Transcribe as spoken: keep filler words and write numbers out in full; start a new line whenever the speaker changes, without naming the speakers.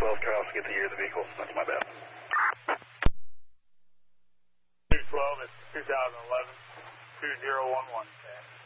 twelve, Charles, get the year of the vehicle. That's my bad.
two twelve, it's two thousand eleven, two zero one one.